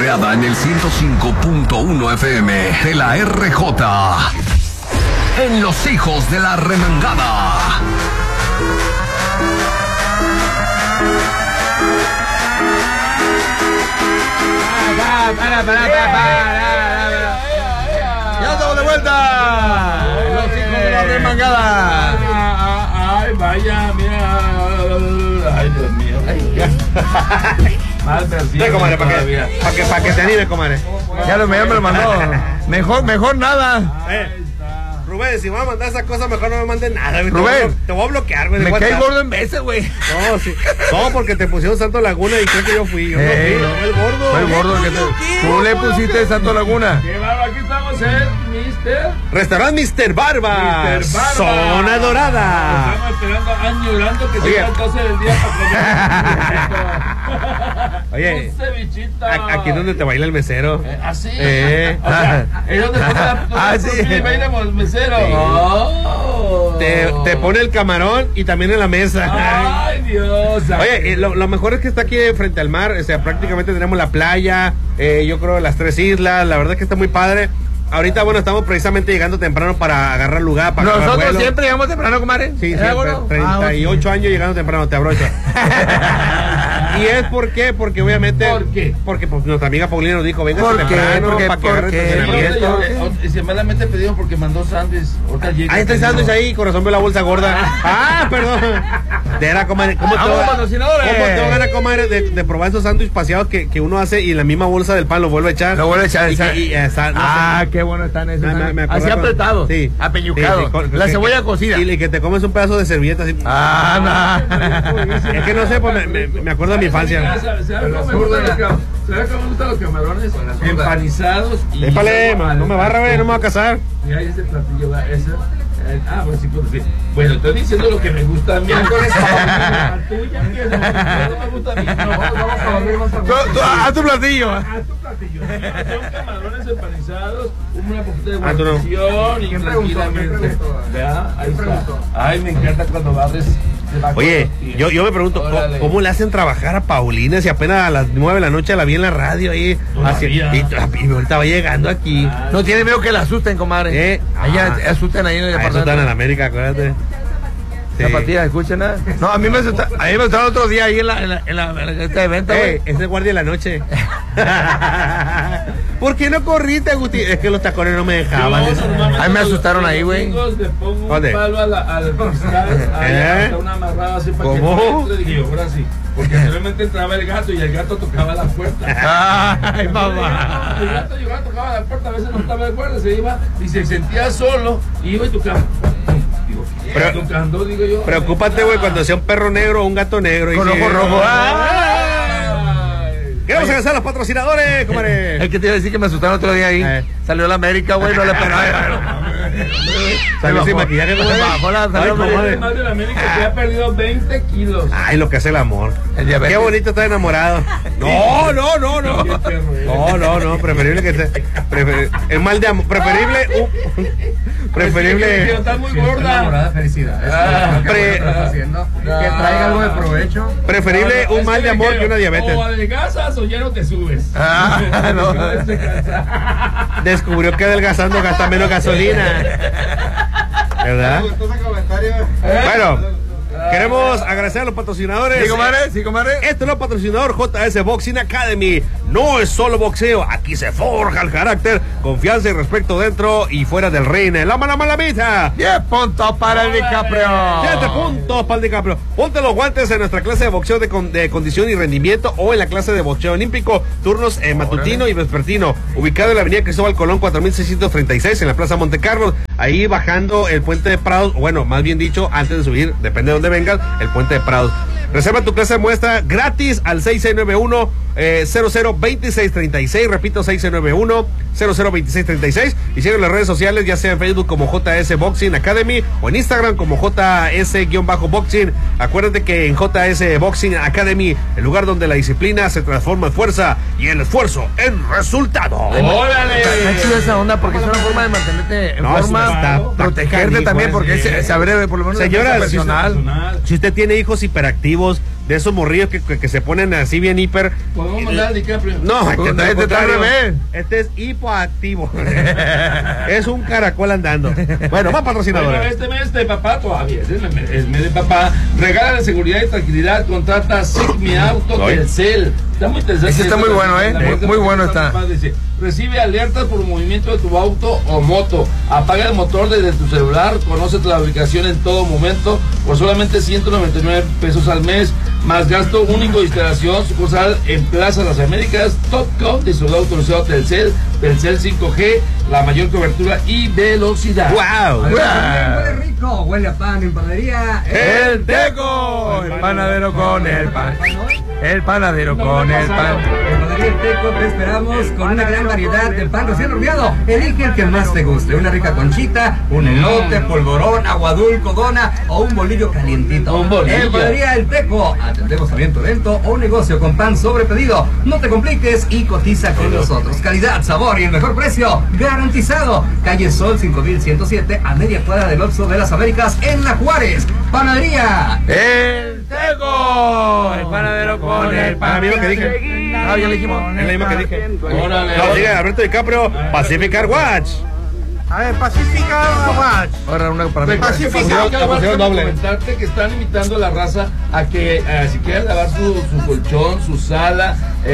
creada en el 105.1 FM de la RJ. En Los Hijos de la Remangada. Ya estamos de vuelta. Los Hijos de la Remangada. Ay, vaya, mira. Ay, Dios mío. Mal versión. Sí, comadre, para que te anime, comadre. Ya me lo mandó. Mejor nada. Rubén, si me vas a mandar esa cosa, mejor no me mandes nada, güey. Rubén, te voy a bloquear, güey. Me cae gordo en veces, güey. No, sí. No, porque te pusieron Santo Laguna y creo que yo fui. Yo no fui, no fue el gordo. Fue el gordo que tú le pusiste Santo Laguna. Qué barba, aquí estamos en Mister. Restaurante Mister Barba. Zona Dorada. Estamos esperando, añorando que sea el 12 del día para comer. Oye, aquí es donde te baila el mesero. ¿Así? O sea, es donde te baila el mesero. Oh. Te pone el camarón y también en la mesa. Ay, Dios. Oye, lo mejor es que está aquí frente al mar. O sea, prácticamente tenemos la playa. Yo creo las 3 islas. La verdad es que está muy padre. Ahorita, bueno, estamos precisamente llegando temprano para agarrar lugar. Para nosotros siempre llegamos temprano, comadre. Sí, siempre. 38 años llegando temprano, te abrocho. ¿Y es por qué? Porque obviamente. ¿Por qué? Porque pues, nuestra amiga Paulina nos dijo, venga temprano para que agarren estacionamiento. Y semanalmente pedimos porque mandó sándwich. Ahí está el sándwich ahí, corazón veo la bolsa gorda. Perdón. ¿Cómo te va a ganar, comadre, de probar esos sándwiches paseados que uno hace y en la misma bolsa del pan lo vuelve a echar? Lo vuelve a echar. Qué bueno están esos. Así apretados. Sí. Apeñucados. La cebolla cocida. Y que te comes un pedazo de servilleta así. Es que no sé, pues me acuerdo de mi infancia. ¿Sabes cómo me gustan los camarones? Empanizados y... Épale, no me barra, güey, no me va a casar. Mira, ese platillo, pues sí, pues sí. Bueno, estoy diciendo lo que me gusta a mí. A tuya, que no me gusta a mí. A tu platillo. A tu platillo. Son camarones empanizados, una poquita de guarnición y tranquilamente. Vea, ahí está. Ay, me encanta cuando barres. Oye, yo me pregunto, ¿cómo le hacen trabajar a Paulina si apenas a las 9 de la noche la vi en la radio ahí? Y ahorita va llegando aquí. No tiene miedo que la asusten, comadre. Allá asusten ahí en el departamento. Asustan en América, acuérdate. Zapatilla, escuchen nada. No, a mí me asustaron otro día ahí en este evento. Ese es guardia de la noche. ¿Por qué no corriste, Agustín? Es que los tacones no me dejaban. Ahí me asustaron ahí, güey. Le pongo un palo al cristal, hasta una amarrada así para ¿cómo? que digo, ahora sí. Porque anteriormente entraba el gato y el gato tocaba la puerta. Ay, mamá. El gato llegaba, tocaba la puerta, a veces no estaba de acuerdo, se iba y se sentía solo y iba y tocaba. Digo yo. Preocúpate, güey, cuando sea un perro negro o un gato negro. Con ojo rojo. Queremos agradecer a los patrocinadores, comadre. El que te iba a decir que me asustaron otro día ahí. Salió la América, güey, no le esperaba. Salió sin maquillaje, güey. El mal de la América que ha perdido 20 kilos. Ay, lo que hace el amor. Qué bonito estar enamorado. No. Preferible que sea. El mal de amor. Preferible. Está muy gorda. Felicidad. Que traiga algo de provecho. Preferible un mal de amor que una diabetes. O adelgazas o ya no te subes. No. Descubrió que adelgazando gasta menos gasolina. ¿Verdad? Bueno. Queremos agradecer a los patrocinadores. Sí, comadre. Este es el patrocinador JS Boxing Academy. No es solo boxeo, aquí se forja el carácter, confianza y respeto dentro y fuera del ring. La malamita. 10 puntos para el DiCaprio. 7 puntos para el DiCaprio. Ponte los guantes en nuestra clase de boxeo de condición y rendimiento o en la clase de boxeo olímpico, turnos matutino y vespertino, ubicado en la avenida Cristóbal Colón 4636 en la Plaza Monte Carlos, ahí bajando el puente de Prados, bueno, más bien dicho, antes de subir, depende de dónde vengas, el puente de Prados. Reserva tu clase de muestra gratis al 6691-002636. Repito, 6691-002636. Y sigue en las redes sociales, ya sea en Facebook como JS Boxing Academy o en Instagram como JS-Boxing. Acuérdate que en JS Boxing Academy, el lugar donde la disciplina se transforma en fuerza y el esfuerzo en resultado. ¡Órale! Está chida esa onda porque es una forma de mantenerte en forma, protegerte también porque se abre por lo menos señora, si usted tiene hijos hiperactivos, de esos morrillos que se ponen así bien hiper. Podemos mandar a DiCaprio. No, Este está al revés. este es hipoactivo. Es un caracol andando. Bueno, más patrocinadores. Bueno, este mes de papá todavía, es el mes de papá. Regala seguridad y tranquilidad, contrata Sigmi Auto Telcel. Está muy interesante. Ese está muy bueno, muy bueno está. Dice, recibe alertas por movimiento de tu auto o moto. Apaga el motor desde tu celular. Conoce la ubicación en todo momento por solamente 199 pesos al mes. Más gasto único de instalación. Sucursal en Plaza Las Américas. Topcom, distribuidor autorizado Telcel. Telcel 5G. La mayor cobertura y velocidad. ¡Wow! Huele rico, huele a pan en panadería. El Teco, el panadero con el pan. El panadero con el pan. En panadería El Teco te esperamos con una gran variedad de pan recién horneado. Elige el que más te guste. Una rica conchita, un elote, polvorón, aguadulco, dona o un bolillo calientito. Un bolillo. En panadería El Teco atendemos a tu evento o un negocio con pan sobre pedido. No te compliques y cotiza con nosotros. Calidad, sabor y el mejor precio garantizado. Calle Sol 5107 a media cuadra del Oxxo de las Américas en La Juárez. Panadería El Teco, el panadero con el pan. ¿A mí lo que dije? Ah, ya le dijimos. Es la misma que dije. Órale. No, diga Alberto DiCaprio, Pacific Car Watch. A ver, Pacifica Watch. Ahora una para mí. Comentarte que están invitando a la raza a que si quieren lavar su colchón, su sala,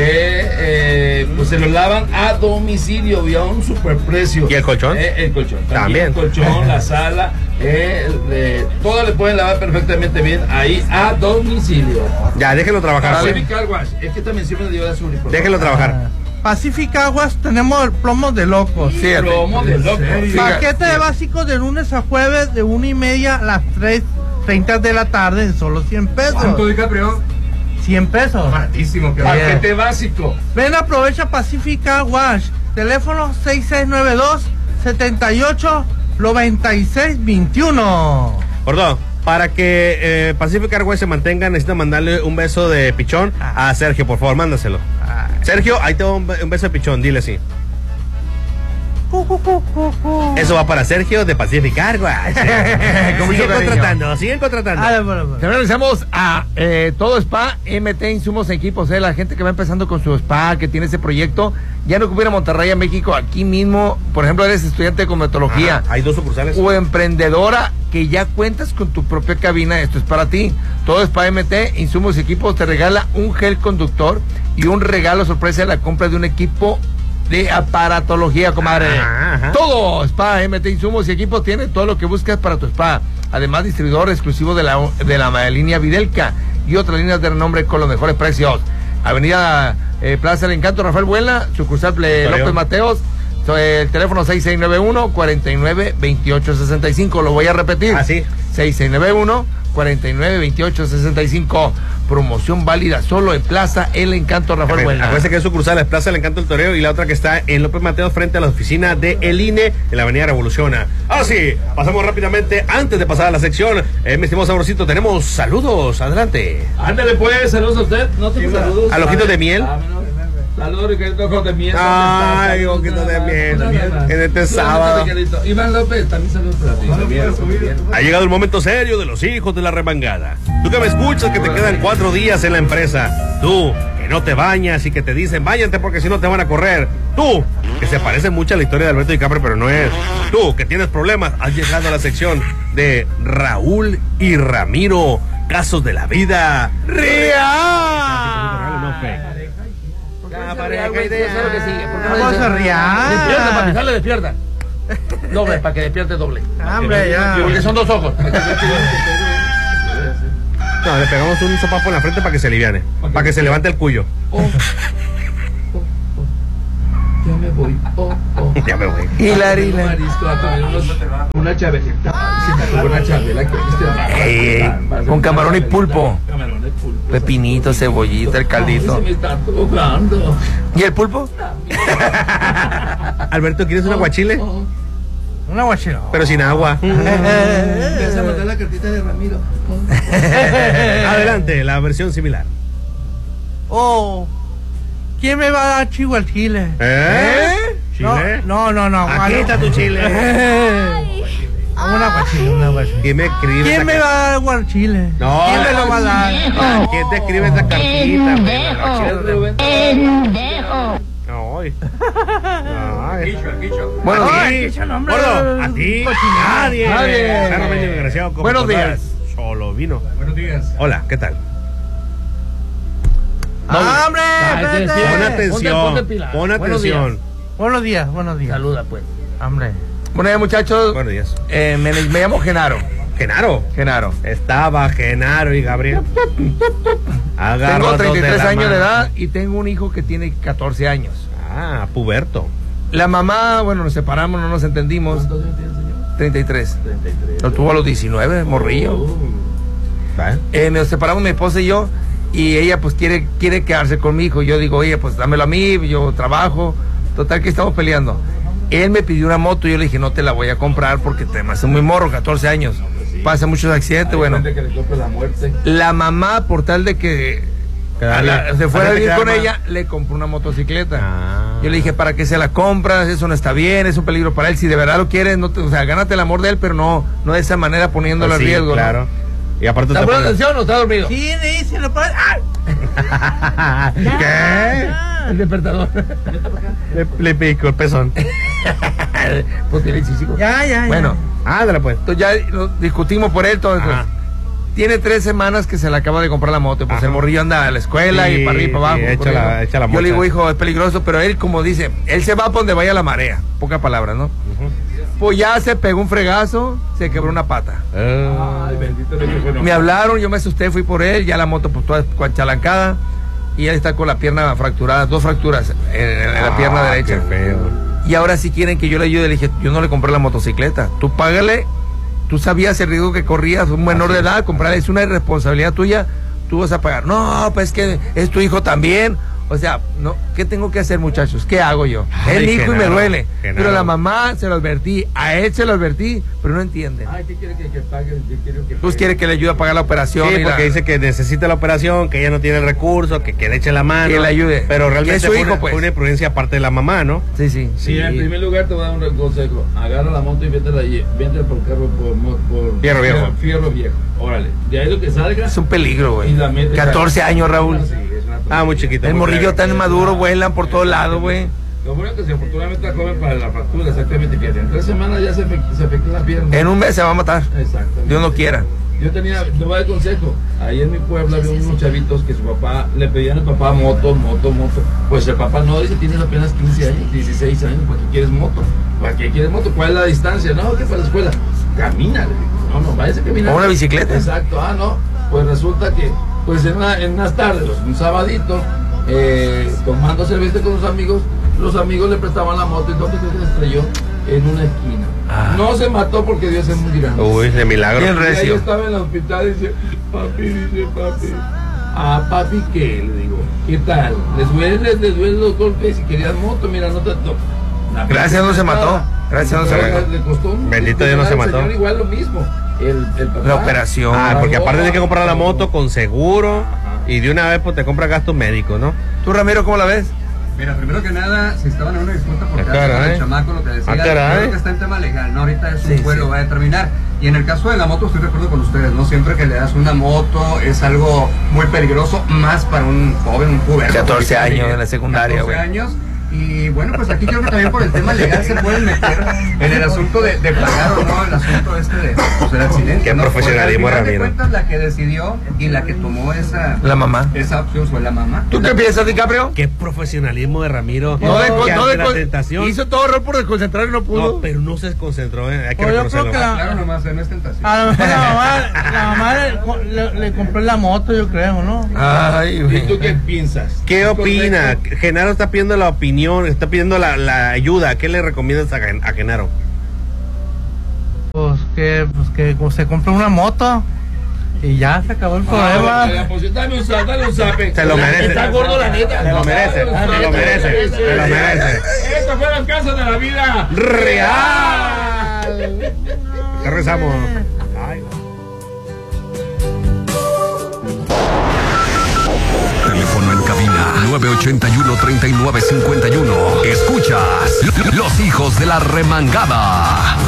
pues se lo lavan a domicilio y a un superprecio. ¿Y el colchón? El colchón. También. El colchón, la sala, todo le pueden lavar perfectamente bien ahí a domicilio. Ya, déjenlo trabajar. Pacific Car Wash. Es que también siempre dio la uniforme. Déjenlo trabajar. Pacific Aguas tenemos el plomo de locos. Sí, Plomo de loco. Paquete de básicos de lunes a jueves de 1:30 a las 3:30 de la tarde en solo 100 pesos. ¿Cuánto, DiCaprio? 100 pesos. Baratísimo, que Paquete básico. Ven, aprovecha Pacific Wash. Teléfono 6692-789621. Gordo, para que Pacific Car Watch se mantenga, necesito mandarle un beso de pichón a Sergio, por favor, mándaselo. Sergio, ahí te doy un beso de pichón, dile así. Eso va para Sergio de Pacific Car Watch. Siguen contratando. Bueno. También regresamos a Todo Spa, MT Insumos Equipos, la gente que va empezando con su spa, que tiene ese proyecto, ya no ocupa ir a Monterrey, a México, aquí mismo, por ejemplo, eres estudiante de cosmetología. Hay 2 sucursales. O emprendedora que ya cuentas con tu propia cabina, esto es para ti. Todo Spa MT Insumos Equipos te regala un gel conductor y un regalo sorpresa de la compra de un equipo de aparatología, comadre. Ajá. Todo Spa MT Insumos y Equipos tiene todo lo que buscas para tu spa. Además, distribuidor exclusivo de la línea Videlca y otras líneas de renombre con los mejores precios. Avenida Plaza del Encanto, Rafael Buena, sucursal López Mateos. El teléfono 6691-492865. Lo voy a repetir. Así. 6691-492865. Promoción válida solo en Plaza El Encanto, Rafael Buena. Acuérdense que es sucursal, es Plaza El Encanto del Toreo, y la otra que está en López Mateos frente a la oficina de El INE en la avenida Revoluciona. Así, pasamos rápidamente, antes de pasar a la sección, mi estimado Saborcito, tenemos saludos, adelante. Ándale pues, saludos a usted. No te saludos. ¿Al ojito de miel? Saludos, Ricardo, ojos de miel. Ay, ojito de miel. En este sábado. Iván López, también saludos para ti. Ha llegado el momento serio de los hijos de la remangada. Tú que me escuchas, que te quedan 4 días en la empresa. Tú, que no te bañas y que te dicen, váyate porque si no te van a correr. Tú, que se parece mucho a la historia de Alberto DiCaprio, pero no es. Tú, que tienes problemas, has llegado a la sección de Raúl y Ramiro, casos de la vida real. Vamos a riar. Despierta, papi, sale, despierta. Doble, para que despierte doble. Hombre, ya. Porque son 2 ojos. No, le pegamos un sopapo en la frente para que se aliviane, para que se levante el cuyo. Ya me voy. Ya me voy. Hilari. Marisco a comer una chabelita. Una chabela que Con camarón y pulpo. Camarón y pulpo. Pepinito, cebollita, el caldito. Se me está tocando. ¿Y el pulpo? Alberto, ¿quieres un aguachile? Un aguachero. Pero sin agua. Vas a mandar la cartita de Ramiro. Adelante, la versión similar. Oh, ¿quién me va a dar chivo al chile? ¿Chile? No. Aquí está tu chile. Un aguachile. ¿Quién me escribe? ¿Quién me va a dar aguachile? No, ¿Quién me lo va a dar? ¿Quién te escribe esta cartita? Ay. Buenos días. Ay, qué nombre. Gordo, a ti. Nadie. Perro medio desgraciado, como Buenos total. días. Solo vino. Buenos días. Hola, ¿qué tal? ¡Hombre! Ay, espérate. Pon Ponte atención. pila. Pon Buenos atención. Buenos días. Saluda, pues. Hombre. Buenos días, muchachos. Buenos días. Me llamo Genaro. Genaro. Estaba Genaro y Gabriel. Tengo 33 años de edad y tengo un hijo que tiene 14 años. Ah, puberto. La mamá, bueno, nos separamos, no nos entendimos. ¿Cuántos años tiene el señor? 33. 33. Lo tuvo a los 19, morrillo. ¿Vale? Nos separamos mi esposa y yo, y ella pues quiere quedarse con mi hijo. Yo digo, oye, pues dámelo a mí, yo trabajo. Total que estamos peleando. Él me pidió una moto y yo le dije, no te la voy a comprar porque te me hace muy morro, 14 años. Pasa muchos accidentes, Hay bueno. gente que le compra la muerte. La mamá, por tal de que se fuera a vivir con ella, le compró una motocicleta. Ah. Yo le dije, ¿para qué se la compras? Eso no está bien, es un peligro para él. Si de verdad lo quieres, o sea, gánate el amor de él, pero no de esa manera poniéndolo Pues en sí, riesgo. claro. ¿No? Y aparte ¿Está te poniendo pones... atención o está dormido? Sí, dice, lo puedes. ¡Ah! ¿Qué? El despertador. Le pico el pezón. Pues tiene chichico. Ya. Bueno, Ándale pues. entonces ya discutimos por él todo. Ajá. Tiene 3 semanas que se le acaba de comprar la moto, pues Ajá. el morrillo anda a la escuela Sí, y para arriba y para abajo. sí, echa corriendo. la Yo mocha. le digo, hijo, es peligroso, pero él, como dice, él se va por donde vaya la marea, pocas palabras, ¿no? Pues ya se pegó un fregazo, se quebró una pata. Ay, bendito Dios, bueno. Me hablaron, yo me asusté, fui por él, ya la moto pues toda chalancada y él está con la pierna fracturada, 2 fracturas en la pierna derecha. Qué feo. Y ahora si quieren que yo le ayude, le dije, yo no le compré la motocicleta, tú págale, tú sabías el riesgo que corrías, un menor de edad, comprarle, es una irresponsabilidad tuya, tú vas a pagar. No, pues que es tu hijo también. O sea, no, ¿qué tengo que hacer, muchachos? ¿Qué hago yo? Ay, Es mi hijo y me Genaro, duele. Genaro. Pero a la mamá se lo advertí, a él se lo advertí, pero no entiende. Ay, ¿qué quiere que pague? ¿Qué quiere que Pues pague? quiere que le ayude a pagar la operación. Sí, y porque la- dice que necesita la operación, que ella no tiene el recurso, que le eche la mano. Que le ayude. Pero Que realmente es su fue hijo, una, pues. fue una imprudencia aparte de la mamá, ¿no? Sí, sí. Sí, en primer lugar te voy a dar un consejo. Agarra la moto y véntela por carro por Fierro viejo. Fierro viejo. Órale. De ahí lo que salga. Es un peligro, güey. Y la metes 14 a- años, Raúl. Sí, es una Ah, muy chiquito. El muy morrillo feo. tan maduro, vuelan por todos lados, güey. Lo bueno es que si afortunadamente está joven para la fractura, exactamente. Fíjate, en 3 semanas ya se afectó la pierna. En un mes se va a matar. Exactamente. Dios no quiera. Yo te voy a dar consejo. Ahí en mi pueblo había unos chavitos que su papá le pedían al papá moto. Pues el papá no dice, tienes apenas 15 años, 16 años, ¿para qué quieres moto? ¿Para qué quieres moto? ¿Cuál es la distancia? No, que para la escuela. Camina, le digo. No, váyase a caminar. O una bicicleta. Exacto. Ah, no. Pues resulta que, pues en unas tardes, un sabadito, tomando cerveza con los amigos le prestaban la moto y ¿dónde crees que se estrelló? En una esquina. Ah. No se mató porque Dios es muy grande. Uy, de milagro. Bien Y ahí recio. estaba en el hospital y dice, papi. Ah, papi, ¿qué? Le digo, ¿qué tal? ¿Les duelen los golpes? Si querías moto, mira, no te... Gracias, no se mató. Gracias, no se mató. Le costó un... Bendito Dios, no se al mató. señor igual lo mismo. El papá. La operación. Ah, porque aparte tienes que comprar la Pagó. moto con seguro y de una vez pues te compras gastos médicos, ¿no? ¿Tú, Ramiro, cómo la ves? Mira, primero que nada, si estaban en una disputa por Ah, quedarse con caray. el chamaco, lo que decía, Ah, caray. creo que está en tema legal, ¿no? Ahorita es Sí, un juez, sí. lo va a determinar. Y en el caso de la moto, estoy de acuerdo con ustedes, ¿no? Siempre que le das una moto es algo muy peligroso, más para un joven, un puberto. 14 porque años tiene en la secundaria, 14 güey. años. Y bueno, pues aquí creo que también por el tema legal se pueden meter en el asunto de pagar o no el asunto este de pues, el accidente. Qué ¿no? profesionalismo, Porque al final de Ramiro. cuentas, la que decidió y la que tomó esa La mamá. opción fue la mamá. ¿Tú qué piensas, DiCaprio? Qué profesionalismo de Ramiro. No, Que ante la descon- tentación. Hizo todo rol por desconcentrar y no pudo. No, pero no se concentró, hay que Pues yo creo reconocerlo. que Claro, nomás, no es tentación. A lo mejor la mamá le compró la moto, yo creo, ¿no? Ay, ¿Y tú qué güey. piensas? ¿Qué ¿Es opina? correcto? Genaro está pidiendo la opinión, está pidiendo la ayuda. ¿Qué le recomiendas a Genaro? Pues que se compró una moto y ya se acabó el problema. Dame un zape. Se lo merece. Está gordo la neta. Se lo merece, Dale un se lo zape. merece, se lo merece. Esto fue las casas de la vida Real. Te rezamos. Ay, Teléfono en cabina 981-3951. Escuchas Los Hijos de la Remangada.